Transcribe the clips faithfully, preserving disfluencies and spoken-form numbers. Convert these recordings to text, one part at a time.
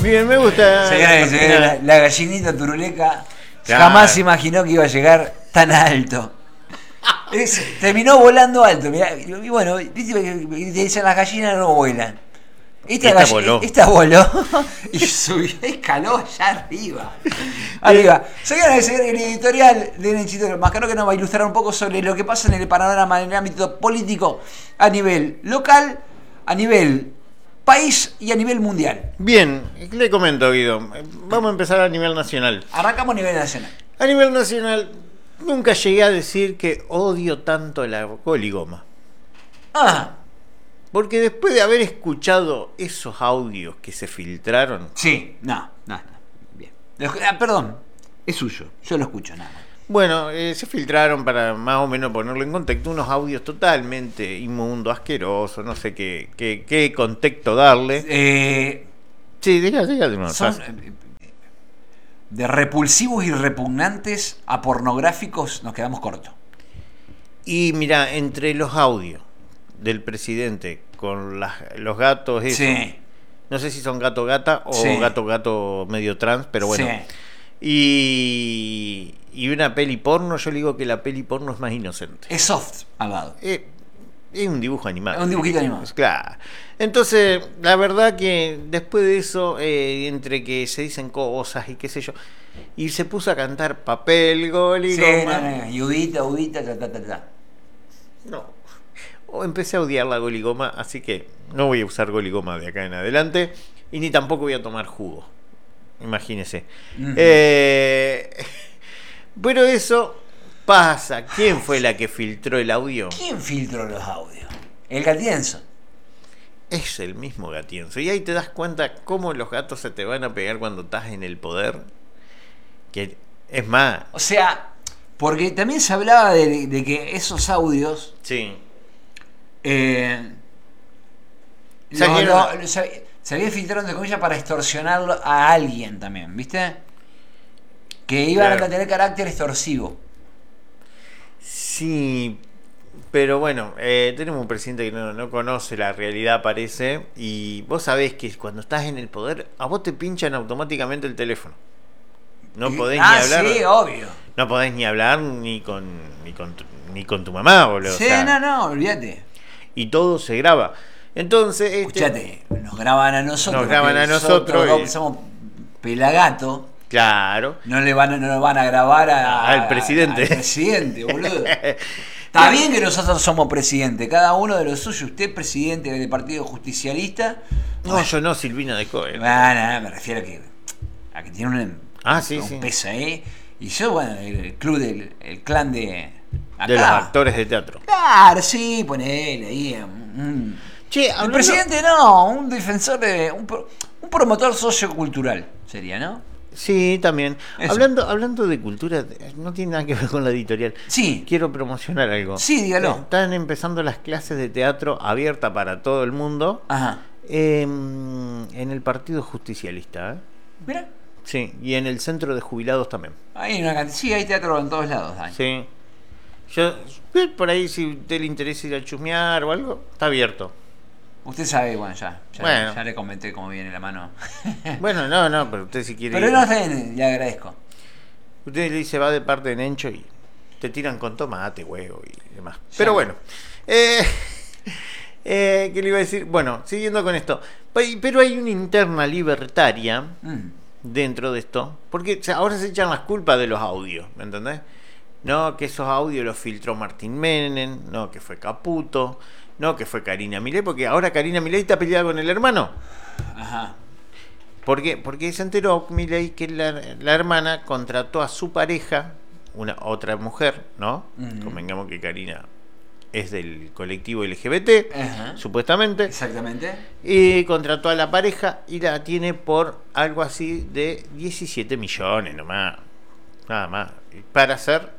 Bien, me gusta. Señora, señora, la, la gallinita turuleca Claro. jamás imaginó que iba a llegar tan alto. Es- terminó volando alto. Mirá, y bueno, viste que dicen las gallinas no vuelan. Esta, Esta gall- voló. esta voló y subió, escaló allá arriba. Arriba. Señora, señora, el editorial de Nenchito Mascaro que nos va a ilustrar un poco sobre lo que pasa en el panorama, en el ámbito político a nivel local, a nivel país y a nivel mundial. Bien, le comento, Guido. Vamos a empezar a nivel nacional. Arrancamos a nivel nacional. A nivel nacional, nunca llegué a decir que odio tanto la goligoma. Ah, Porque después de haber escuchado esos audios que se filtraron, sí, no, no, no. Bien. Lo- ah, perdón, es suyo, yo lo escucho nada más. bueno, eh, se filtraron, para más o menos ponerlo en contexto, unos audios totalmente inmundos, asquerosos, no sé qué, qué, qué contexto darle. Eh, Sí, diga, diga de una son frase. eh, de repulsivos y repugnantes a pornográficos, nos quedamos cortos. Y mira, entre los audios del presidente con las, los gatos, esos, Sí, no sé si son gato gata o Sí. gato gato medio trans, pero bueno. sí. Y, y una peli porno, yo le digo que la peli porno es más inocente. Es soft al lado. Eh, es un dibujo animado. Es un dibujito animado. Pues claro. Entonces, la verdad que después de eso, eh, entre que se dicen cosas y qué sé yo, y se puso a cantar papel, gol y Sí, goma. no, no, y udita, udita, ta, ta, ta, ta. No. O empecé a odiar la goligoma, así que no voy a usar goligoma de acá en adelante y ni tampoco voy a tomar jugo. Imagínese. Ujú. Eh, pero eso pasa. ¿Quién fue la que filtró el audio? ¿Quién filtró los audios? El Gatienzo. Es el mismo Gatienzo. Y ahí te das cuenta cómo los gatos se te van a pegar cuando estás en el poder. Que es más. O sea, porque también se hablaba de, de que esos audios Sí. eh, O sea, lo- que lo- era- lo- se, se había filtrado entre comillas para extorsionarlo a alguien también, ¿viste? Que iban Claro. a tener carácter extorsivo. Sí. Pero bueno, eh, tenemos un presidente que no, no conoce la realidad, parece. Y vos sabés que cuando estás en el poder, a vos te pinchan automáticamente el teléfono. No podés ah, ni hablar. sí, obvio. No podés ni hablar ni con ni con tu, ni con tu mamá, boludo. Sí, o sea, no, no, olvídate. Y todo se graba. Entonces, este, Escuchate, nos graban a nosotros. Nos graban que a nosotros dos y- que somos pelagato. claro. No le van, a- no lo van a grabar a- Al presidente. Al presidente, boludo. Está bien que nosotros somos presidente, cada uno de los suyos. Usted es presidente del Partido Justicialista. No, yo no, Silvina de Cohen. Bueno, me refiero a que, a que tiene un, Ah, sí, un sí. peso ahí. Y yo, bueno, el, el club del el clan de. Acá. De los actores de teatro. Claro, sí, ponele ahí. Un, Che, el hablando- presidente no, un defensor de. Un, pro- un promotor sociocultural sería, ¿no? Sí, también. Eso. Hablando, hablando de cultura, no tiene nada que ver con la editorial. Sí. Quiero promocionar algo. Sí, dígalo. Están empezando las clases de teatro abiertas para todo el mundo Ajá. eh, en el Partido Justicialista. ¿eh? Mira. Sí, y en el Centro de Jubilados también. Hay una cantidad. Sí, hay teatro en todos lados. Hay. Sí. Yo, eh, por ahí, si a usted le interesa ir a chusmear o algo, está abierto. Usted sabe, bueno, ya. Ya, Bueno. ya le comenté cómo viene la mano. Bueno, no, no, pero usted si quiere. Pero ir- no, está bien, le agradezco. Usted le dice va de parte de Nencho y te tiran con tomate, huevo y demás. Sí. Pero bueno, eh, eh, ¿qué le iba a decir? Bueno, siguiendo con esto. Pe- Pero hay una interna libertaria Mm. dentro de esto, porque se- ahora se echan las culpas de los audios, ¿me entendés? No, que esos audios los filtró Martín Menem, no, que fue Caputo, no, que fue Karina Milei, porque ahora Karina Milei está peleada con el hermano. Ajá. ¿Por qué? Porque se enteró Milei que la, la hermana contrató a su pareja, una otra mujer, ¿no? Ujú. Convengamos que Karina es del colectivo L G B T, Ajá. supuestamente, Exactamente. y contrató a la pareja y la tiene por algo así de diecisiete millones nomás, nada más, para hacer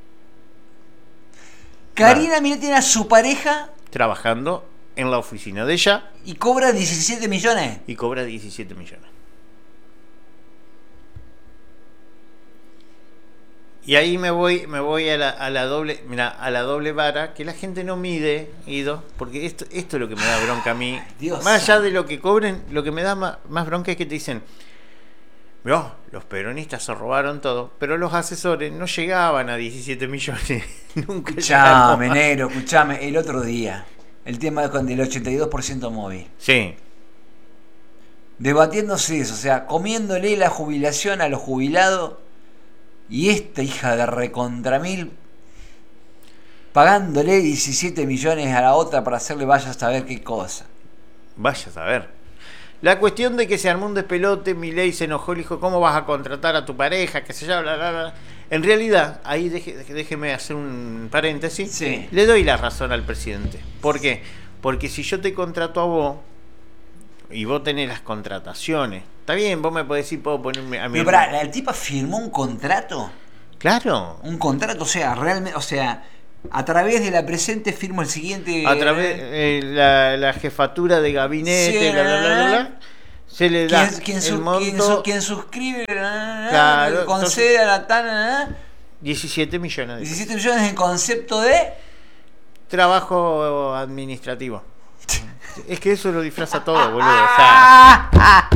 Karina Milei tiene a su pareja trabajando en la oficina de ella y cobra diecisiete millones. y cobra diecisiete millones. Y ahí me voy, me voy a la, a la doble, mira, a la doble vara, que la gente no mide, Ido, porque esto, esto es lo que me da bronca a mí. Dios más allá de lo que cobren, lo que me da más, más bronca es que te dicen, mirá, los peronistas se robaron todo, pero los asesores no llegaban a diecisiete millones. Nunca Escuchame, negro, escuchame, el otro día, el tema con del ochenta y dos por ciento móvil. Sí. Debatiéndose eso, o sea, comiéndole la jubilación a los jubilados y esta hija de recontra mil pagándole diecisiete millones a la otra para hacerle vaya a saber qué cosa. Vaya a saber. La cuestión de que se armó un despelote, Milei se enojó, le dijo, ¿cómo vas a contratar a tu pareja? Que se llama, bla, bla, bla. En realidad, ahí deje, déjeme hacer un paréntesis, sí. Le doy la razón al presidente. ¿Por qué? Porque si yo te contrato a vos, y vos tenés las contrataciones, está bien, vos me podés decir, puedo ponerme a mí. Pero pará, ¿el tipo firmó un contrato? Claro. Un contrato, o sea, realmente, o sea, a través de la presente firmo el siguiente. A través de eh, la, la jefatura de gabinete, sí, bla, bla, bla, bla, bla, se le da ¿Quién, quién, el su, monto. ¿quién, su, ¿Quién suscribe? Claro, concede a la tan. diecisiete millones. diecisiete millones en concepto de trabajo administrativo. Es que eso lo disfraza todo, boludo. O sea,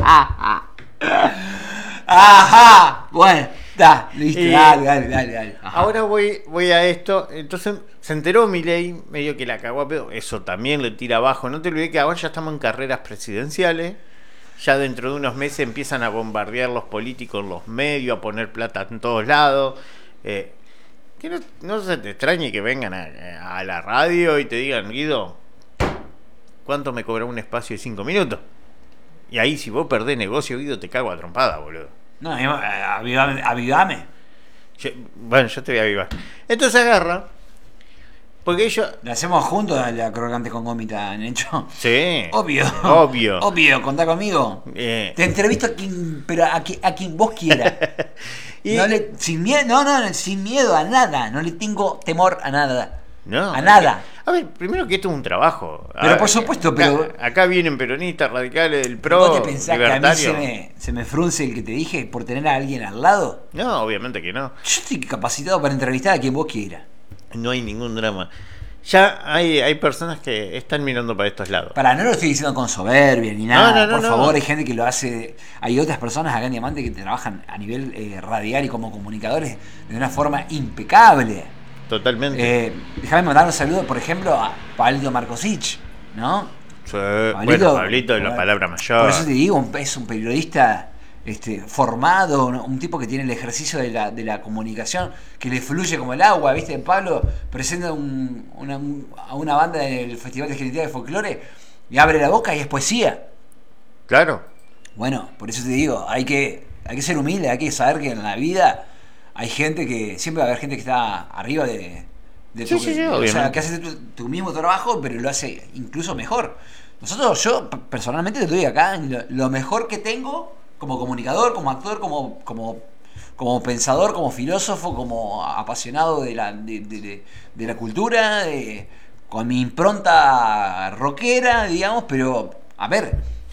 ajá. Bueno, da, listo, eh, dale, dale, dale, dale. Ahora voy, voy a esto. Entonces se enteró Milei, medio que la cagó a pedo. Eso también le tira abajo. No te olvides que ahora ya estamos en carreras presidenciales. Ya dentro de unos meses empiezan a bombardear los políticos, los medios, a poner plata en todos lados. Eh, que no, no se te extrañe que vengan a, a la radio y te digan, Guido, ¿cuánto me cobra un espacio de cinco minutos? Y ahí si vos perdés negocio, Guido, te cago a trompada, boludo. No, avivame. avivame. Yo, bueno, yo te voy a avivar. Entonces agarra, porque ellos... ¿La hacemos juntos a la crocante con gómita, Necho? Sí. Obvio. Obvio. Obvio, contá conmigo. Eh. Te entrevisto a quien, pero a quien, a quien vos quieras. y... no le, sin miedo, no, no, sin miedo a nada. No le tengo temor a nada. No, a nada. Que, a ver, primero que esto es un trabajo. Pero a, por supuesto, acá, pero. Acá vienen peronistas, radicales, del PRO. ¿Vos te pensás libertario? que a mí se me, se me frunce el que te dije por tener a alguien al lado? No, obviamente que no. Yo estoy capacitado para entrevistar a quien vos quieras. No hay ningún drama. Ya hay, hay personas que están mirando para estos lados. Para, no lo estoy diciendo con soberbia ni nada. No, no, no, por no. favor, hay gente que lo hace. Hay otras personas acá en Diamante que trabajan a nivel eh, radial y como comunicadores de una forma impecable. Totalmente. Eh, déjame mandar un saludo, por ejemplo, a Pablito Marcosich, ¿no? Sí, Pablito, bueno, Pablito es la palabra mayor. Por eso te digo, es un periodista este, formado, un tipo que tiene el ejercicio de la, de la comunicación, que le fluye como el agua, ¿viste? Pablo presenta un, una, un, a una banda del Festival de Argentina de Folclore y abre la boca y es poesía. Claro. Bueno, por eso te digo, hay que, hay que ser humilde, hay que saber que en la vida hay gente que, siempre va a haber gente que está arriba de, de tu, sí, sí, sí, o obviamente. sea, que hace tu, tu mismo trabajo, pero lo hace incluso mejor. Nosotros, yo personalmente te doy acá lo, lo mejor que tengo como comunicador, como actor, como, como, como pensador, como filósofo, como apasionado de la, de, de, de, de la cultura, de, con mi impronta rockera, digamos, pero, a ver,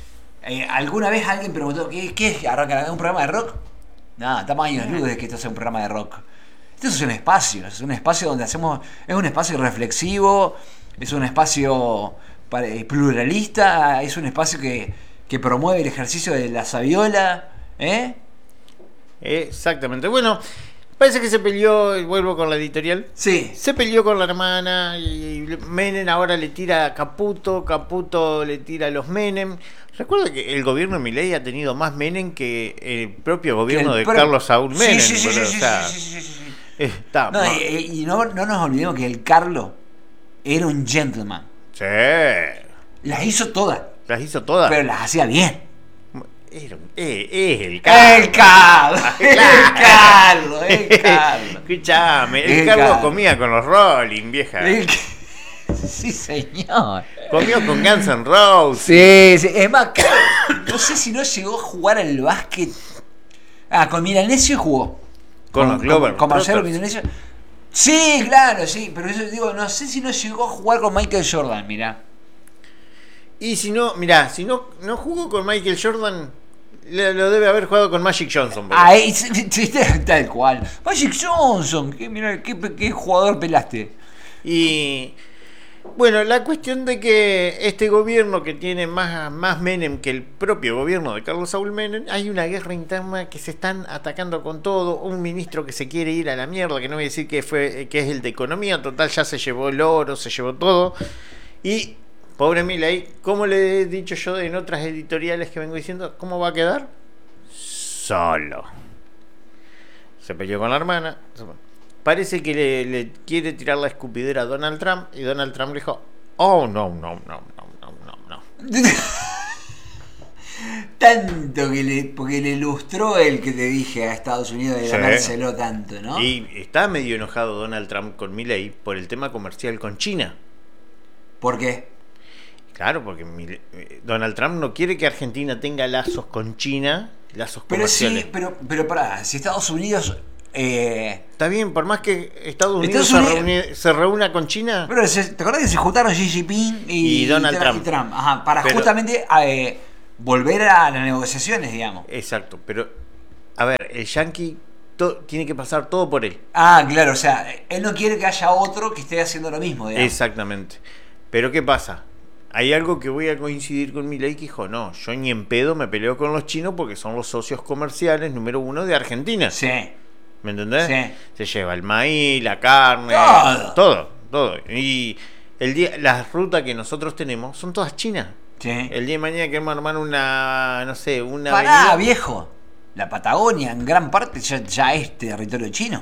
eh, ¿alguna vez alguien preguntó qué, qué es arrancar un programa de rock? Nada, estamos años luz de que esto sea un programa de rock. Esto es un espacio, es un espacio donde hacemos, es un espacio reflexivo, es un espacio pluralista, es un espacio que, que promueve el ejercicio de la sabiola, ¿eh? Exactamente. Bueno, parece que se peleó, vuelvo con la editorial. Sí. Se peleó con la hermana y Menem ahora le tira a Caputo, Caputo le tira a los Menem. Recuerda que el gobierno de Milei ha tenido más Menem que el propio gobierno el de pro... Carlos Saúl Menem. Sí, sí, sí, bueno, sí, o sea, sí, sí, sí, sí, sí. Está no, y, y no, no nos olvidemos que el Carlos era un gentleman. Sí. Las hizo todas. Las hizo todas. Pero las hacía bien. Era, eh, eh, el Carlos. El Carlos. El Carlos. El Carlos. Escuchame, el, el Carlos Carlos comía con los Rolling, vieja. El... Sí, señor. Comió con Guns N' Roses. Sí, sí. Es más, no sé si no llegó a jugar al básquet. Ah, con Milanesio jugó. Con, con los Glover. Con, con Marcelo Milanesio. Sí, claro, sí. Pero eso digo, no sé si no llegó a jugar con Michael Jordan, mirá. Y si no, mirá, si no, no jugó con Michael Jordan, Le- Lo debe haber jugado con Magic Johnson. pero- Ahí, tal cual. Magic Johnson, qué, mirá, qué, qué jugador pelaste. Y bueno, la cuestión de que este gobierno que tiene más, más Menem que el propio gobierno de Carlos Saúl Menem, hay una guerra interna que se están atacando con todo, un ministro que se quiere ir a la mierda, que no voy a decir que fue que es el de economía, total ya se llevó el oro, se llevó todo. Y pobre Milei, como le he dicho yo en otras editoriales que vengo diciendo, ¿cómo va a quedar? Solo. Se peleó con la hermana. Parece que le, le quiere tirar la escupidera a Donald Trump y Donald Trump le dijo, oh, no, no, no, no, no, no, no. Tanto que le, porque le ilustró el que te dije a Estados Unidos de Sí. ganárselo tanto, ¿no? Y está medio enojado Donald Trump con Milei por el tema comercial con China. ¿Por qué? Claro, porque Milei- Donald Trump no quiere que Argentina tenga lazos con China, lazos Pero comerciales. sí, pero, pero pará, si Estados Unidos... Eh, Está bien, por más que Estados Unidos, Estados se, Unidos- reúne- se reúna con China. pero se- ¿te acordás que se juntaron Xi Jinping y, Y Donald Tra- Trump. Ajá, para Pero- justamente eh, volver a las negociaciones, digamos. Exacto, pero a ver, el yankee to- tiene que pasar todo por él. Ah, claro, o sea, él no quiere que haya otro que esté haciendo lo mismo, digamos. Exactamente. Pero ¿qué pasa? Hay algo que voy a coincidir con Milei que dijo, no, yo ni en pedo me peleo con los chinos porque son los socios comerciales número uno de Argentina. Sí. ¿Me entendés? Sí. Se lleva el maíz, la carne, Todo. todo, todo. Y el día, las rutas que nosotros tenemos son todas chinas. Sí. El día de mañana queremos armar una, no sé, una Pará, avenida- viejo. La Patagonia en gran parte ya, ya es territorio chino.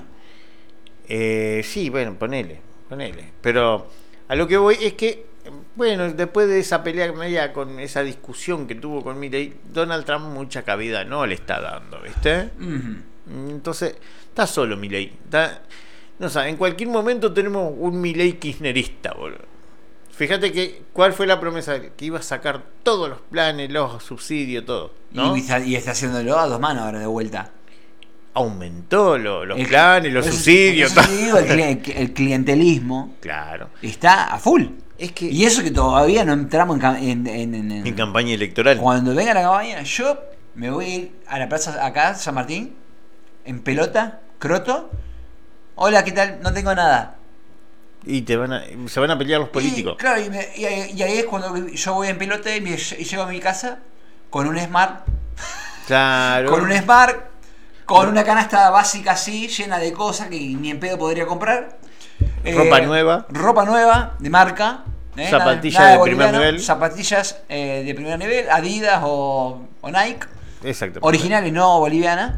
Eh, sí, bueno, ponele, ponele. Pero a lo que voy es que, bueno, después de esa pelea media con esa discusión que tuvo con Milei, Donald Trump mucha cabida no le está dando, ¿viste? Ujú. Entonces, está solo Milei. Está, no sé, en cualquier momento tenemos un Milei kirchnerista, boludo. Fíjate que, ¿cuál fue la promesa? Que iba a sacar todos los planes, los subsidios, todo, ¿no? Y, está, y está haciéndolo a dos manos ahora de vuelta. Aumentó lo- los El- planes, los por eso- subsidios, por eso todo. te digo, el, cli- el clientelismo Claro. está a full. Es que Y eso que todavía no entramos en, ca- en, en- en- en- en campaña electoral. Cuando venga la campaña, yo me voy a ir a la plaza acá, San Martín, en pelota, croto. Hola, ¿qué tal? No tengo nada. Y te van a, se van a pelear los políticos. Y, claro, y, me- y ahí y ahí es cuando yo voy en pelota y, me- y llego a mi casa con un Smart, Claro. con un Smart, con una canasta básica así, llena de cosas que ni en pedo podría comprar. Ropa nueva. Ropa nueva, de marca. ¿eh? Zapatillas Nada- nada de primer boliviano, nivel. Zapatillas eh, de primer nivel, Adidas o, o Nike. Exacto. Originales, no bolivianas.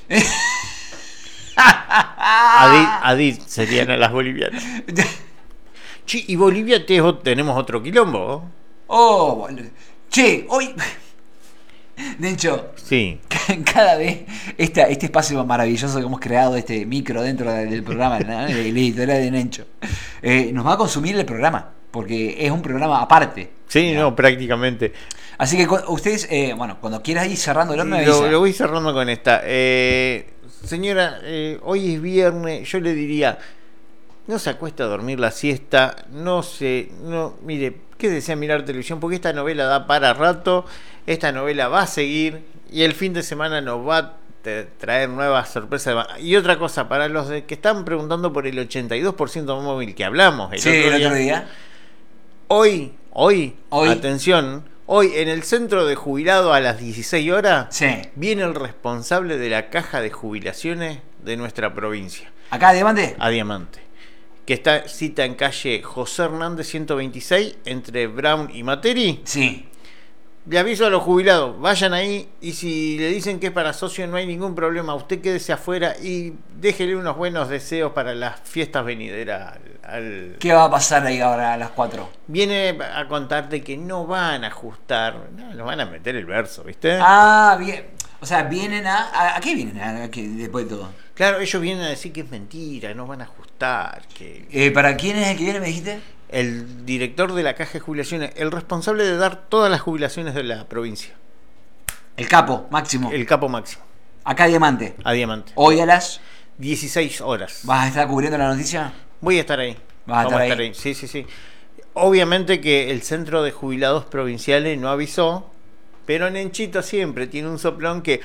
Adid, Adid serían las bolivianas. Che, y Bolivia te- tenemos otro quilombo. Oh, boludo. Che, hoy. Nencho, Sí. cada vez esta, este espacio maravilloso que hemos creado, este micro dentro del programa, ¿no? el editorial de Nencho, eh, nos va a consumir el programa, porque es un programa aparte. Sí, ¿ya? no, prácticamente. Así que cu- ustedes, eh, bueno, cuando quieras ir cerrando el me Lo, avisa. lo voy cerrando con esta. Eh, señora, eh, hoy es viernes. Yo le diría, no se acuesta a dormir la siesta. No se. No, mire, ¿qué desea mirar televisión? Porque esta novela da para rato. Esta novela va a seguir. Y el fin de semana nos va a te- traer nuevas sorpresas. Y otra cosa, para los de que están preguntando por el ochenta y dos por ciento móvil que hablamos el Sí, otro el día. otro día. Hoy, hoy, Hoy. atención, hoy en el centro de jubilado a las dieciséis horas Sí. viene el responsable de la caja de jubilaciones de nuestra provincia, Acá, Diamante. a Diamante, que está cita en calle José Hernández ciento veintiséis entre Brown y Materi. Sí. Le aviso a los jubilados, vayan ahí y si le dicen que es para socio no hay ningún problema, usted quédese afuera y déjele unos buenos deseos para las fiestas venideras al, al- ¿Qué va a pasar ahí ahora a las cuatro? Viene a contarte que no van a ajustar, no, nos van a meter el verso, ¿viste? Ah, bien. O sea, vienen a. ¿A, a qué vienen a, a qué- después de todo? Claro, ellos vienen a decir que es mentira, no van a ajustar, que Eh, ¿Para quién es el que viene, me dijiste? el director de la caja de jubilaciones, el responsable de dar todas las jubilaciones de la provincia, El capo, máximo. el capo máximo, Acá, Diamante. a Diamante. Hoy a las. dieciséis horas. ¿Vas a estar cubriendo la noticia? Voy a estar ahí. Vas a Vamos estar ahí. Sí, sí, sí. Obviamente que el centro de jubilados provinciales no avisó, Pero Nenchito siempre tiene un soplón que...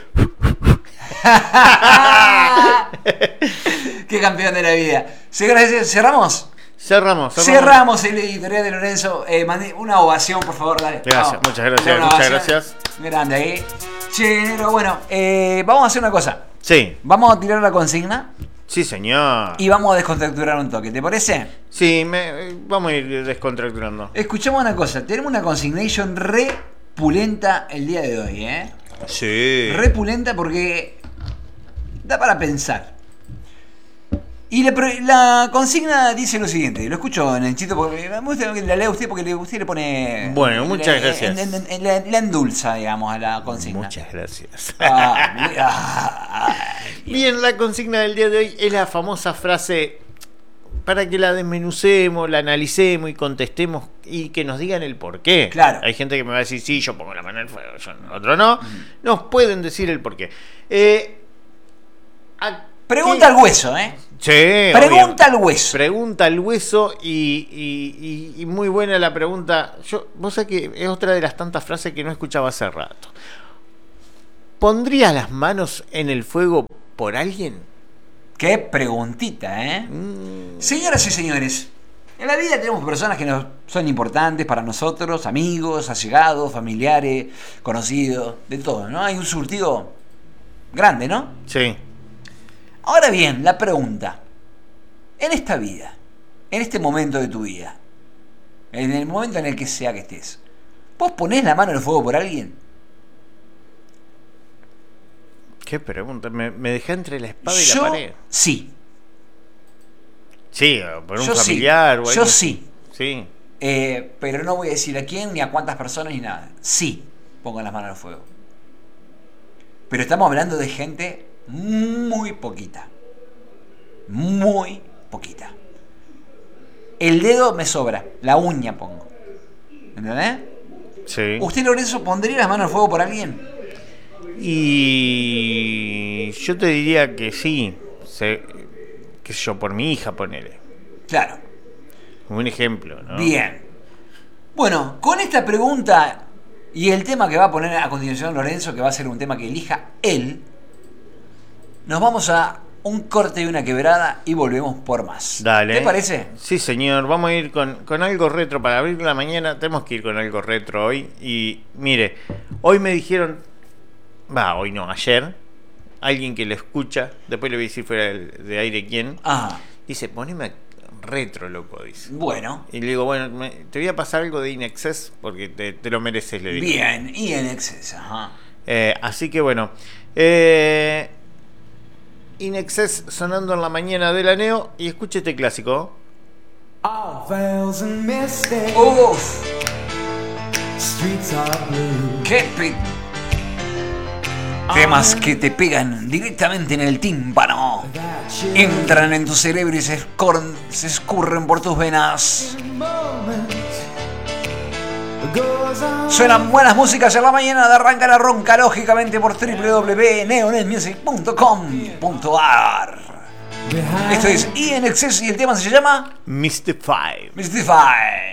¡Qué campeón de la vida! Señoras, ¿cerramos? Cerramos, cerramos. Cerramos el editorial de Lorenzo. Eh, mandé una ovación, por favor, dale. Gracias, vamos. muchas gracias, muchas ovación. gracias. Grande ahí. Che, pero bueno, eh, vamos a hacer una cosa. Sí. Vamos a tirar la consigna. Sí, señor. Y vamos a descontracturar un toque, ¿te parece? Sí, me, vamos a ir descontracturando. Escuchamos una cosa, tenemos una consignation re pulenta el día de hoy, ¿eh? Sí. Re pulenta porque da para pensar. Y la, la consigna dice lo siguiente, lo escucho en el chito porque me gusta que la lea usted porque usted le pone... Bueno, muchas le, gracias. En, en, en, la, la endulza, digamos, a la consigna. Muchas gracias. Ah, ah, Bien, la consigna del día de hoy es la famosa frase para que la desmenucemos, la analicemos y contestemos y que nos digan el por qué. Claro. Hay gente que me va a decir, sí, yo pongo la mano en el fuego, yo no, otro no. Mm. Nos pueden decir el por qué. Eh, Pregunta al hueso, ¿eh? Sí, pregunta obvio. al hueso. Pregunta al hueso y, y, y, y muy buena la pregunta. Yo, vos sabés que es otra de las tantas frases que no escuchaba hace rato. ¿Pondrías las manos en el fuego por alguien? Qué preguntita, ¿eh? Mm. Señoras y señores, en la vida tenemos personas que nos son importantes para nosotros, amigos, allegados, familiares, conocidos, de todo, ¿no? Hay un surtido grande, ¿no? Sí. Ahora bien, la pregunta, en esta vida, en este momento de tu vida, en el momento en el que sea que estés, ¿vos ponés la mano en el fuego por alguien? Qué pregunta, me, me dejé entre la espada y Yo, la pared. Sí. Sí, por un Yo familiar. Sí. O algo. Yo sí. Sí. Eh, pero no voy a decir a quién, ni a cuántas personas, ni nada. Sí, pongo las manos en el fuego. Pero estamos hablando de gente muy poquita. Muy poquita. El dedo me sobra, la uña pongo. ¿Entendés? Sí. ¿Usted, Lorenzo, pondría las manos al fuego por alguien? Y yo te diría que sí. Se, qué sé yo, por mi hija, ponele. Claro. Un ejemplo, ¿no? Bien. Bueno, con esta pregunta y el tema que va a poner a continuación Lorenzo, que va a ser un tema que elija él, nos vamos a un corte y una quebrada y volvemos por más. Dale. ¿Te parece? Sí, señor. Vamos a ir con, con algo retro para abrir la mañana. Tenemos que ir con algo retro hoy. Y mire, hoy me dijeron, va, hoy no, ayer, alguien que lo escucha, después le voy a decir fuera de, de aire quién, Ajá. dice, poneme retro, loco, dice. Bueno. Y le digo, bueno, me, te voy a pasar algo de INXS porque te, te lo mereces, le digo. Bien, INXS, ajá. Eh, así que bueno, eh, INXS sonando en la mañana de la Neo y escuche este clásico. Uf. Qué pe... Temas que te pegan directamente en el tímpano. Entran en tu cerebro y se, escor- se escurren por tus venas. Suenan buenas músicas en la mañana de Arranca la Ronca, lógicamente por doble u doble u doble u punto neonetmusic punto com punto a r. Esto es INXS y el tema se llama Mystify. Mystify.